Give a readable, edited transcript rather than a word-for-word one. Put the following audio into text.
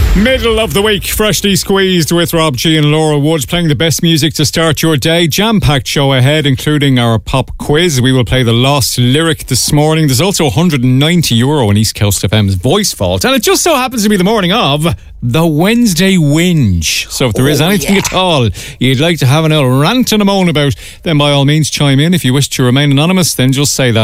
Middle of the week, freshly squeezed with Rob G and Laura Wood, playing the best music to start your day. Jam-packed show ahead, including our pop quiz. We will play the Lost Lyric this morning. There's also €190 in East Coast FM's Voice Vault. And it just so happens to be the morning of the Wednesday Whinge. So if there is anything at all you'd like to have an old rant and a moan about, then by all means chime in. If you wish to remain anonymous, then just say that.